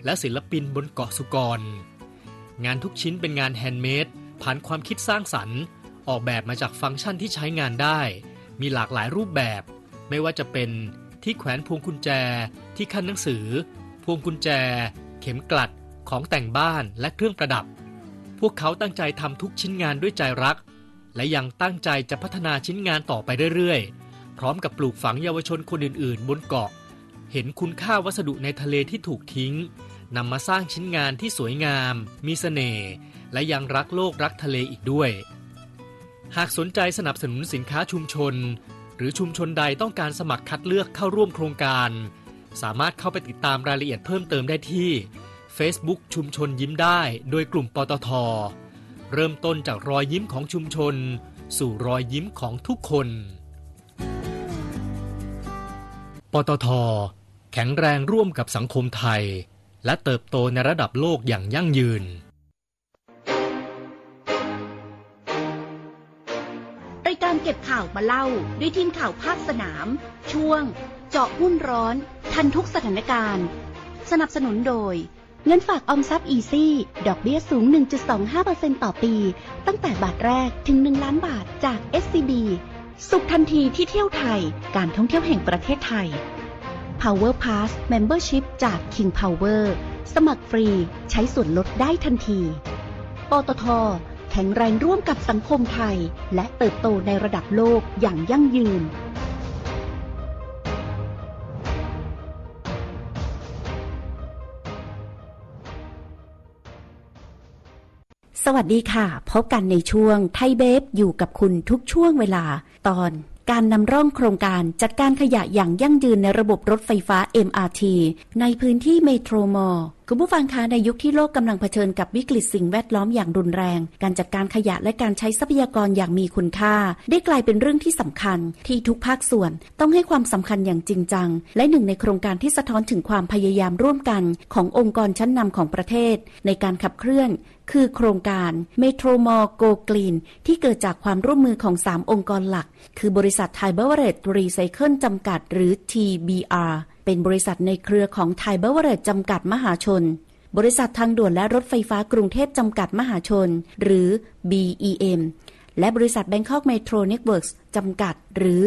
และศิลปินบนเกาะสุกรงานทุกชิ้นเป็นงานแฮนด์เมดผ่านความคิดสร้างสรรค์ออกแบบมาจากฟังก์ชันที่ใช้งานได้มีหลากหลายรูปแบบไม่ว่าจะเป็นที่แขวนพวงกุญแจที่ขั้นหนังสือพวงกุญแจเข็มกลัดของแต่งบ้านและเครื่องประดับพวกเขาตั้งใจทำทุกชิ้นงานด้วยใจรักและยังตั้งใจจะพัฒนาชิ้นงานต่อไปเรื่อยๆพร้อมกับปลูกฝังเยาวชนคนอื่นๆบนเกาะเห็นคุณค่าวัสดุในทะเลที่ถูกทิ้งนำมาสร้างชิ้นงานที่สวยงามมีเสน่ห์และยังรักโลกรักทะเลอีกด้วยหากสนใจสนับสนุนสินค้าชุมชนหรือชุมชนใดต้องการสมัครคัดเลือกเข้าร่วมโครงการสามารถเข้าไปติดตามรายละเอียดเพิ่มเติมได้ที่ Facebook ชุมชนยิ้มได้โดยกลุ่มปตท.เริ่มต้นจากรอยยิ้มของชุมชนสู่รอยยิ้มของทุกคนปตท.แข็งแรงร่วมกับสังคมไทยและเติบโตในระดับโลกอย่างยั่งยืนรายการเก็บข่าวมาเล่าด้วยทีมข่าวภาคสนามช่วงเจาะหุ้นร้อนทันทุกสถานการณ์สนับสนุนโดยเงินฝากออมทรัพย์อีซี่ดอกเบี้ยสูง 1.25% ต่อปีตั้งแต่บาทแรกถึง1ล้านบาทจาก SCB สุขทันทีที่เที่ยวไทยการท่องเที่ยวแห่งประเทศไทย Power Pass Membership จาก King Power สมัครฟรีใช้ส่วนลดได้ทันทีปตท.แข็งแรงร่วมกับสังคมไทยและเติบโตในระดับโลกอย่างยั่งยืนสวัสดีค่ะพบกันในช่วงไทยเบฟอยู่กับคุณทุกช่วงเวลาตอนการนำร่องโครงการจัดการขยะอย่างยั่งยืนในระบบรถไฟฟ้า MRT ในพื้นที่เมโทรมอลล์คุณผู้ฟังคะในยุคที่โลกกำลังเผชิญกับวิกฤตสิ่งแวดล้อมอย่างรุนแรงการจัดการขยะและการใช้ทรัพยากรอย่างมีคุณค่าได้กลายเป็นเรื่องที่สำคัญที่ทุกภาคส่วนต้องให้ความสำคัญอย่างจริงจังและหนึ่งในโครงการที่สะท้อนถึงความพยายามร่วมกันขององค์กรชั้นนำของประเทศในการขับเคลื่อนคือโครงการเมโทรมอลล์โกกรีนที่เกิดจากความร่วมมือของ3องค์กรหลักคือบริษัทไทยเบเวอเรจรีไซเคิลจำกัดหรือ TBR เป็นบริษัทในเครือของไทยเบเวอเรจจำกัดมหาชนบริษัททางด่วนและรถไฟฟ้ากรุงเทพจำกัดมหาชนหรือ BEM และบริษัท Bangkok Metro Networks จำกัดหรือ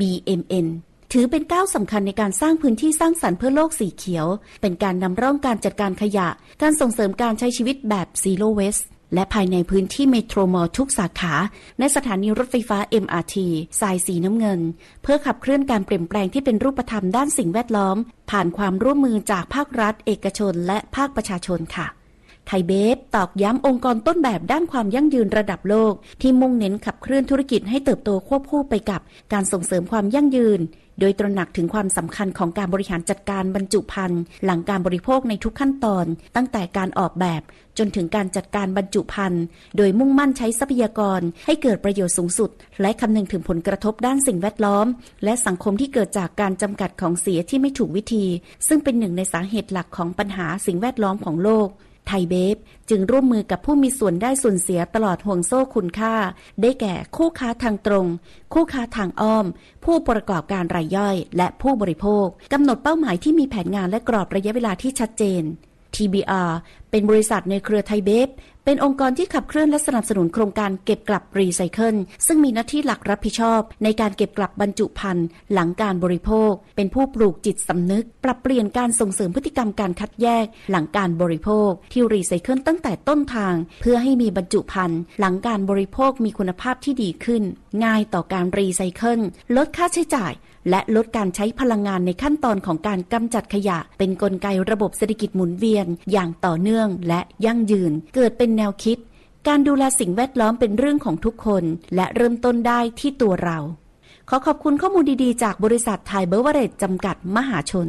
BMN ถือเป็นก้าวสำคัญในการสร้างพื้นที่สร้างสรรค์เพื่อโลกสีเขียวเป็นการนำร่องการจัดการขยะการส่งเสริมการใช้ชีวิตแบบ Zero Waste และภายในพื้นที่เมโทรมอลล์ทุกสาขาในสถานีรถไฟฟ้า MRT สายสีน้ำเงินเพื่อขับเคลื่อนการเปลี่ยนแปลงที่เป็นรูปธรรมด้านสิ่งแวดล้อมผ่านความร่วมมือจากภาครัฐเอกชนและภาคประชาชนค่ะไทยเบฟตอกย้ำองค์กรต้นแบบด้านความยั่งยืนระดับโลกที่มุ่งเน้นขับเคลื่อนธุรกิจให้เติบโตควบคู่ไปกับการส่งเสริมความยั่งยืนโดยตระหนักถึงความสำคัญของการบริหารจัดการบรรจุภัณฑ์หลังการบริโภคในทุกขั้นตอนตั้งแต่การออกแบบจนถึงการจัดการบรรจุภัณฑ์โดยมุ่งมั่นใช้ทรัพยากรให้เกิดประโยชน์สูงสุดและคำนึงถึงผลกระทบด้านสิ่งแวดล้อมและสังคมที่เกิดจากการจำกัดของเสียที่ไม่ถูกวิธีซึ่งเป็นหนึ่งในสาเหตุหลักของปัญหาสิ่งแวดล้อมของโลกไทยเบฟจึงร่วมมือกับผู้มีส่วนได้ส่วนเสียตลอดห่วงโซ่คุณค่าได้แก่คู่ค้าทางตรงคู่ค้าทางอ้อมผู้ประกอบการรายย่อยและผู้บริโภคกำหนดเป้าหมายที่มีแผนงานและกรอบระยะเวลาที่ชัดเจน TBR เป็นบริษัทในเครือไทยเบฟเป็นองค์กรที่ขับเคลื่อนและสนับสนุนโครงการเก็บกลับรีไซเคิลซึ่งมีหน้าที่หลักรับผิดชอบในการเก็บกลับบรรจุภัณฑ์หลังการบริโภคเป็นผู้ปลูกจิตสำนึกปรับเปลี่ยนการส่งเสริมพฤติกรรมการคัดแยกหลังการบริโภคที่รีไซเคิลตั้งแต่ต้นทางเพื่อให้มีบรรจุภัณฑ์หลังการบริโภคมีคุณภาพที่ดีขึ้นง่ายต่อการรีไซเคิลลดค่าใช้จ่ายและลดการใช้พลังงานในขั้นตอนของการกำจัดขยะเป็นกลไกระบบเศรษฐกิจหมุนเวียนอย่างต่อเนื่องและยั่งยืนเกิดเป็นแนวคิดการดูแลสิ่งแวดล้อมเป็นเรื่องของทุกคนและเริ่มต้นได้ที่ตัวเราขอขอบคุณข้อมูลดีๆจากบริษัทไทยเบเวอเรจจำกัดมหาชน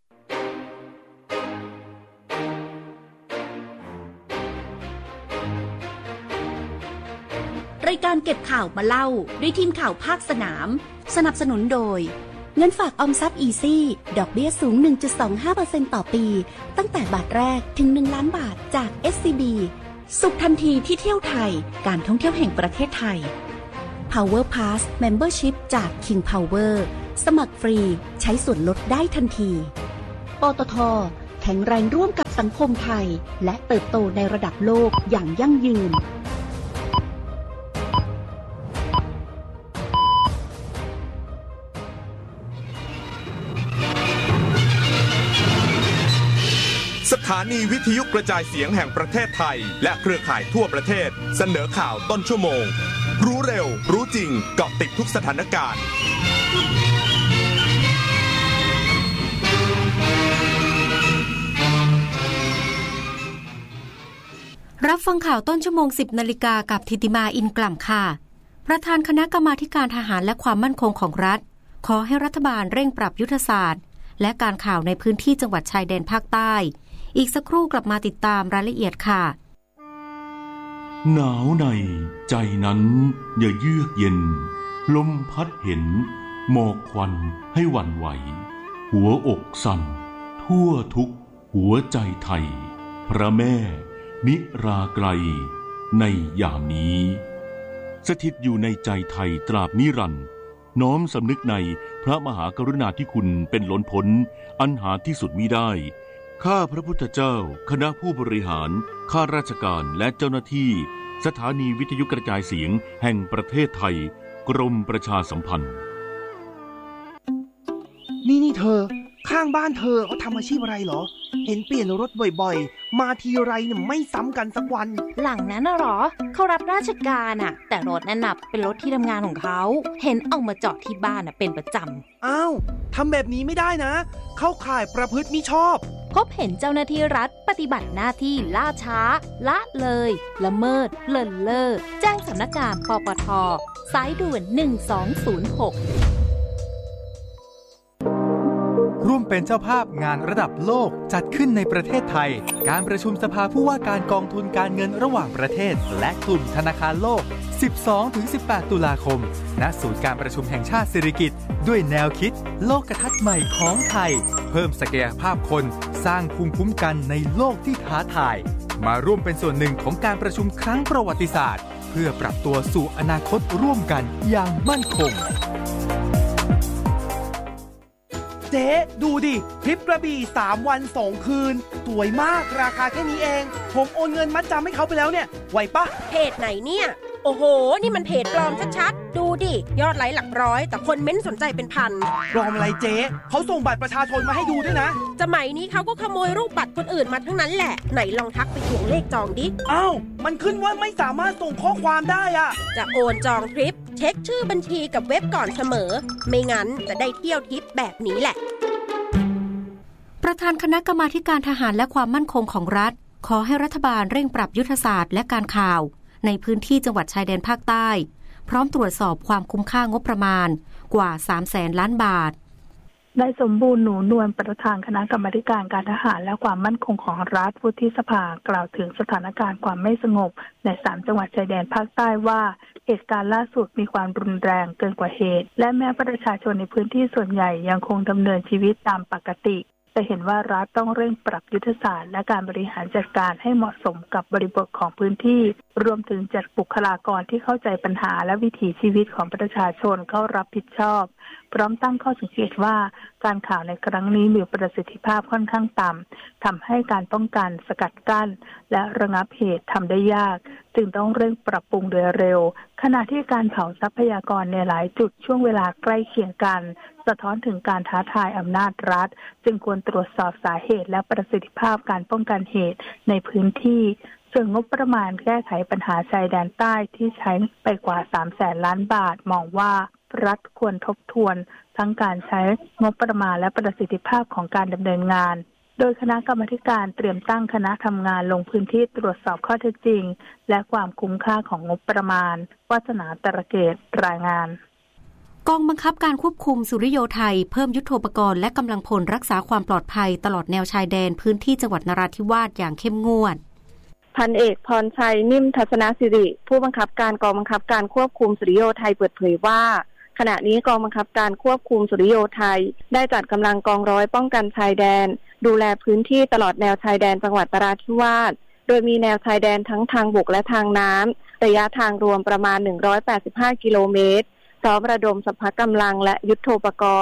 รายการเก็บข่าวมาเล่าด้วยทีมข่าวภาคสนามสนับสนุนโดยเงินฝากออมทรัพย์อีซี่ดอกเบี้ยสูง 1.25% ต่อปีตั้งแต่บาทแรกถึง1ล้านบาทจาก SCB สุขทันทีที่เที่ยวไทยการท่องเที่ยวแห่งประเทศไทย Power Pass Membership จาก King Power สมัครฟรีใช้ส่วนลดได้ทันทีปตท.แแข็งแรงร่วมกับสังคมไทยและเติบโตในระดับโลกอย่างยั่งยืนสถานีวิทยุกระจายเสียงแห่งประเทศไทยและเครือข่ายทั่วประเทศเสนอข่าวต้นชั่วโมงรู้เร็วรู้จริงเกาะติดทุกสถานการณ์รับฟังข่าวต้นชั่วโมง 10 นาฬิกากับธิติมาอินกล่ำค่ะประธานคณะกรรมาธิการทหารและความมั่นคงของรัฐขอให้รัฐบาลเร่งปรับยุทธศาสตร์และการข่าวในพื้นที่จังหวัดชายแดนภาคใต้อีกสักครู่กลับมาติดตามรายละเอียดค่ะหนาวในใจนั้นอย่าเยือกเย็นลมพัดเห็นหมอกควันให้หวั่นไหวหัวอกสั่นทั่วทุกหัวใจไทยพระแม่นิราไกลในยามนี้สถิตอยู่ในใจไทยตราบนิรันดร์น้อมสำนึกในพระมหากรุณาธิคุณเป็นล้นพ้นอันหาที่สุดมิได้ข้าพระพุทธเจ้าคณะผู้บริหารข้าราชการและเจ้าหน้าที่สถานีวิทยุกระจายเสียงแห่งประเทศไทยกรมประชาสัมพันธ์นี่เธอข้างบ้านเธอเขาทำอาชีพอะไรเหรอเห็นเปลี่ยนรถบ่อยๆมาทีไรเนี่ยไม่ซ้ำกันสักวันหลังนั้นน่ะหรอเขารับราชการอ่ะแต่รถนั่นน่ะเป็นรถที่ทำงานของเขาเห็นเอามาจอดที่บ้านน่ะเป็นประจำอ้าวทำแบบนี้ไม่ได้นะเข้าข่ายประพฤติมิชอบพบเห็นเจ้าหน้าที่รัฐปฏิบัติหน้าที่ล่าช้าละเลยละเมิดเลินเล่อแจ้งสำนักงานปปท.สายด่วน1206 ร่วมเป็นเจ้าภาพงานระดับโลกจัดขึ้นในประเทศไทยการประชุมสภาผู้ว่าการกองทุนการเงินระหว่างประเทศและกลุ่มธนาคารโลก 12-18 ตุลาคมณศูนย์การประชุมแห่งชาติสิริกิติ์ด้วยแนวคิดโลกทัศน์ใหม่ของไทยเพิ่มศักยภาพคนสร้างภูมิคุ้มกันในโลกที่ท้าทายมาร่วมเป็นส่วนหนึ่งของการประชุมครั้งประวัติศาสตร์เพื่อปรับตัวสู่อนาคตร่วมกันอย่างมั่นคงเจ๊ดูดิทริปกระบี่3 วัน 2 คืนสวยมากราคาแค่นี้เองผมโอนเงินมัดจำให้เขาไปแล้วเนี่ยไหวปะเพจไหนเนี่ยโอ้โหนี่มันเพจปลอมชัดๆดูดิยอดไลค์หลักร้อยแต่คนเม้นสนใจเป็นพันปลอมอะไรเจ๊เขาส่งบัตรประชาชนมาให้ดูด้วยนะสมัยนี้เขาก็ขโมยรูปบัตรคนอื่นมาทั้งนั้นแหละไหนลองทักไปทวงเลขจองดิอ้าวมันขึ้นว่าไม่สามารถส่งข้อความได้อะจะโอนจองทริปเช็คชื่อบัญชีกับเว็บก่อนเสมอไม่งั้นจะได้เที่ยวทริปแบบนี้แหละประธานคณะกรรมาธิการทหารและความมั่นคงของรัฐขอให้รัฐบาลเร่งปรับยุทธศาสตร์และการข่าวในพื้นที่จังหวัดชายแดนภาคใต้พร้อมตรวจสอบความคุ้มค่างบประมาณกว่า 300,000 ล้านบาทนายสมบูรณ์หนูนวลประธานคณะกรรมาธิการการทหารและความมั่นคงของรัฐวุฒิสภากล่าวถึงสถานการณ์ความไม่สงบใน3 จังหวัดชายแดนภาคใต้ว่าเหตุการณ์ล่าสุดมีความรุนแรงเกินกว่าเหตุและแม้ประชาชนในพื้นที่ส่วนใหญ่ยังคงดำเนินชีวิตตามปกติแต่เห็นว่ารัฐต้องเร่งปรับยุทธศาสตร์และการบริหารจัดการให้เหมาะสมกับบริบทของพื้นที่รวมถึงจัดบุคลากรที่เข้าใจปัญหาและวิถีชีวิตของประชาชนเข้ารับผิดชอบพร้อมตั้งข้อสังเกตว่าการข่าวในครั้งนี้มีประสิทธิภาพค่อนข้างต่ำทำให้การป้องกันสกัดกั้นและระงับเหตุทำได้ยากจึงต้องเร่งปรับปรุงโดยเร็วขณะที่การเผาทรัพยากรในหลายจุดช่วงเวลาใกล้เคียงกันสะท้อนถึงการท้าทายอำนาจรัฐจึงควรตรวจสอบสาเหตุและประสิทธิภาพการป้องกันเหตุในพื้นที่ส่วนงบประมาณแก้ไขปัญหาชายแดนใต้ที่ใช้ไปกว่า 300,000 ล้านบาทมองว่ารัฐควรทบทวนทั้งการใช้งบประมาณและประสิทธิภาพของการดำเนินงานโดยคณะกรรมาธิการเตรียมตั้งคณะทำงานลงพื้นที่ตรวจสอบข้อเท็จจริงและความคุ้มค่าของงบประมาณวาสนาตระเกตรายงานกองบังคับการควบคุมสุริโยไทยเพิ่มยุทโธปกรณ์และกำลังพลรักษาความปลอดภัยตลอดแนวชายแดนพื้นที่จังหวัดนราธิวาสอย่างเข้มงวดพันเอกพรชัยนิ่มทัศนสิริผู้บังคับการกองบังคับการควบคุมสุริโยไทยเปิดเผยว่าขณะนี้กองบังคับการควบคุมสุริโยไทยได้จัดกำลังกองร้อยป้องกันชายแดนดูแลพื้นที่ตลอดแนวชายแดนจังหวัดนราธิวาสโดยมีแนวชายแดนทั้งทางบกและทางน้ำระยะทางรวมประมาณ185กิโลเมตรพร้อมระดมสรรพกำลังและยุทโธปกรณ์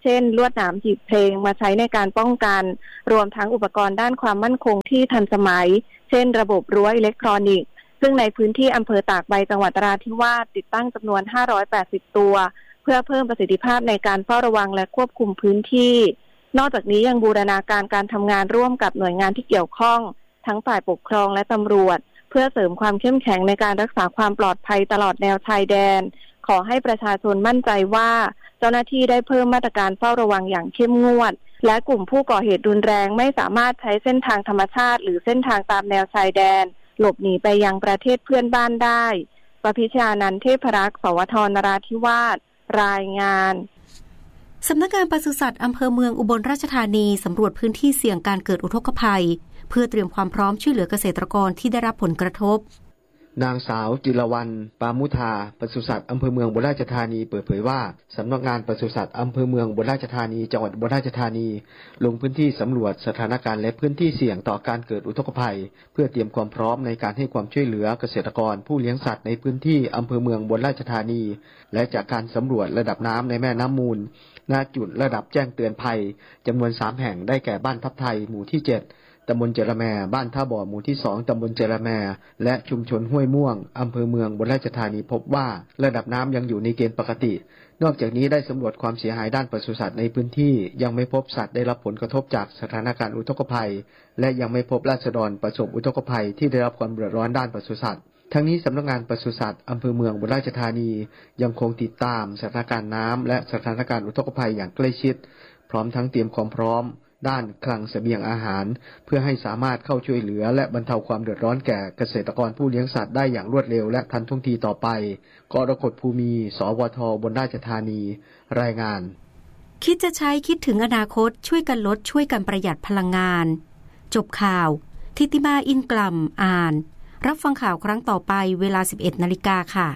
เช่นลวดหนามหีบเพลงมาใช้ในการป้องกันรวมทั้งอุปกรณ์ด้านความมั่นคงที่ทันสมัยเช่นระบบรั้วอิเล็กทรอนิกส์ซึ่งในพื้นที่อำเภอตากใบจังหวัดนราธิวาสติดตั้งจำนวน580ตัวเพื่อเพิ่มประสิทธิภาพในการเฝ้าระวังและควบคุมพื้นที่นอกจากนี้ยังบูรณาการการทำงานร่วมกับหน่วยงานที่เกี่ยวข้องทั้งฝ่ายปกครองและตำรวจเพื่อเสริมความเข้มแข็งในการรักษาความปลอดภัยตลอดแนวชายแดนขอให้ประชาชนมั่นใจว่าเจ้าหน้าที่ได้เพิ่มมาตรการเฝ้าระวังอย่างเข้มงวดและกลุ่มผู้ก่อเหตุรุนแรงไม่สามารถใช้เส้นทางธรรมชาติหรือเส้นทางตามแนวชายแดนหลบหนีไปยังประเทศเพื่อนบ้านได้ประพิชานันท์เทพรักษ์สวท นราธิวาสรายงานสำนักงานปศุสัตว์อำเภอเมืองอุบลราชธานีสำรวจพื้นที่เสี่ยงการเกิดอุทกภัยเพื่อเตรียมความพร้อมช่วยเหลือเกษตรกรที่ได้รับผลกระทบนางสาวจิรวรรณปามุธาปศุสัตว์อำเภอเมืองอุบลราชธานีเปิดเผยว่าสำนักงานปศุสัตว์อำเภอเมืองอุบลราชธานีจังหวัดอุบลราชธานีลงพื้นที่สำรวจสถานการณ์และพื้นที่เสี่ยงต่อการเกิดอุทกภัยเพื่อเตรียมความพร้อมในการให้ความช่วยเหลือเกษตรกรผู้เลี้ยงสัตว์ในพื้นที่อำเภอเมืองอุบลราชธานีและจากการสำรวจระดับน้ำในแม่น้ำมูลณจุดระดับแจ้งเตือนภัยจำนวน3แห่งได้แก่บ้านทับไทยหมู่ที่7ตำบลเจรแมบ้านท่าบ่อหมู่ที่2ตำบลเจรแมและชุมชนห้วยม่วงอำเภอเมืองอุบลราชธานีพบว่าระดับน้ำยังอยู่ในเกณฑ์ปกตินอกจากนี้ได้สำรวจความเสียหายด้านปศุสัตว์ในพื้นที่ยังไม่พบสัตว์ได้รับผลกระทบจากสถานการณ์อุทกภัยและยังไม่พบราษฎรประสบอุทกภัยที่ได้รับความเดือดร้อนด้านปศุสัตว์ทั้งนี้สำนักงานปศุสัตว์อำเภอเมืองอุบลราชธานียังคงติดตามสถานการณ์น้ำและสถานการณ์อุทกภัยอย่างใกล้ชิดพร้อมทั้งเตรียมความพร้อมด้านคลังเสบียงอาหารเพื่อให้สามารถเข้าช่วยเหลือและบรรเทาความเดือดร้อนแก่เกษตรกรผู้เลี้ยงสัตว์ได้อย่างรวดเร็วและทันท่วงทีต่อไปกรกฎภูมิสวทอุบลราชธานีรายงานคิดจะใช้คิดถึงอนาคตช่วยกันลดช่วยกันประหยัดพลังงานจบข่าวทิติมาอินกล่ำอ่านรับฟังข่าวครั้งต่อไปเวลา 11:00 น.ค่ะ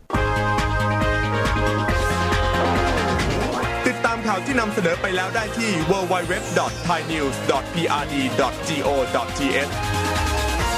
ติดตามข่าวที่นำเสนอไปแล้วได้ที่ www.thainews.prd.go.th